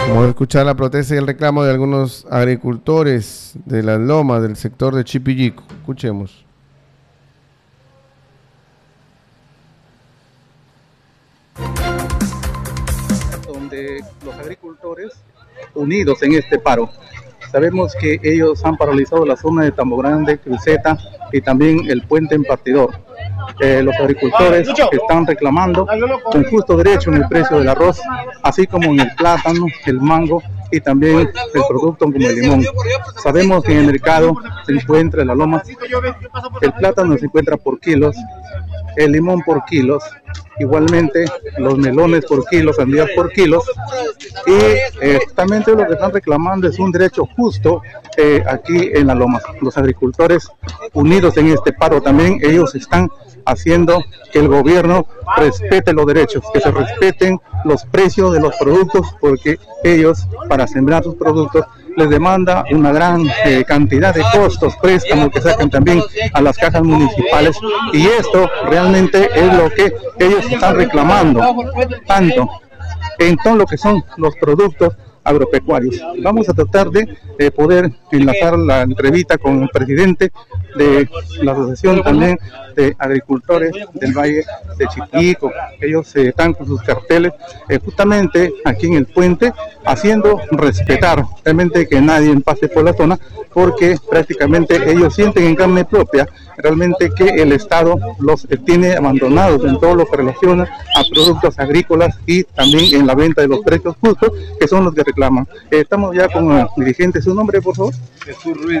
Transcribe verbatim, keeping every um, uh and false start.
Vamos a escuchar la protesta y el reclamo de algunos agricultores de las lomas del sector de Chipillico. Escuchemos. Donde los agricultores unidos en este paro. Sabemos que ellos han paralizado la zona de Tambo Grande, Cruceta y también el puente en Partidor. Eh, los agricultores están reclamando con justo derecho en el precio del arroz, así como en el plátano, el mango y también el producto como el limón. Sabemos que en el mercado se encuentra en la loma, el plátano se encuentra por kilos, el limón por kilos, igualmente los melones por kilos, sandías por kilos, y eh, justamente lo que están reclamando es un derecho justo eh, aquí en la loma. Los agricultores unidos en este paro también, ellos están haciendo que el gobierno respete los derechos, que se respeten los precios de los productos, porque ellos para sembrar sus productos les demanda una gran eh, cantidad de costos, préstamos que sacan también a las cajas municipales, y esto realmente es lo que ellos están reclamando, tanto en todo lo que son los productos agropecuarios. Vamos a tratar de eh, poder enlazar la entrevista con el presidente de la asociación también de agricultores del Valle de Chipillico. Ellos eh, están con sus carteles eh, justamente aquí en el puente, haciendo respetar realmente que nadie pase por la zona, porque prácticamente ellos sienten en carne propia realmente que el Estado los eh, tiene abandonados en todo lo que relaciona a productos agrícolas y también en la venta de los precios justos, que son los que reclaman. Eh, estamos ya con el dirigente. ¿Su nombre, por favor? Jesús Ruiz.